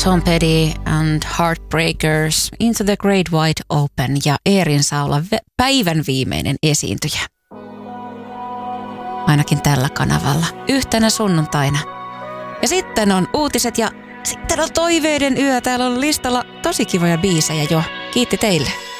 Tom Petty and Heartbreakers, Into the Great Wide Open ja Eerin saa olla päivän viimeinen esiintyjä. Ainakin tällä kanavalla. Yhtenä sunnuntaina. Ja sitten on uutiset ja sitten on toiveiden yö. Täällä on listalla tosi kivoja biisejä jo. Kiitti teille.